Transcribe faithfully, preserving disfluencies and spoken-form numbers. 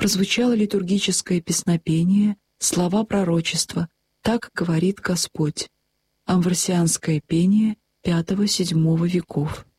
прозвучало литургическое песнопение, слова пророчества «Так говорит Господь». Амвросианское пение пятого-седьмого веков.